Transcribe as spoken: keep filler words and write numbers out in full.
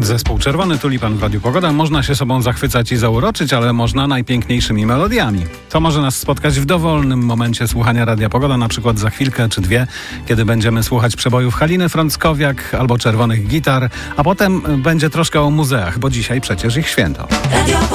Zespół Czerwony Tulipan w Radiu Pogoda. Można się sobą zachwycać i zauroczyć, ale można najpiękniejszymi melodiami. To może nas spotkać w dowolnym momencie słuchania Radia Pogoda, na przykład za chwilkę czy dwie, kiedy będziemy słuchać przebojów Haliny Frąckowiak albo Czerwonych Gitar, a potem będzie troszkę o muzeach, bo dzisiaj przecież ich święto.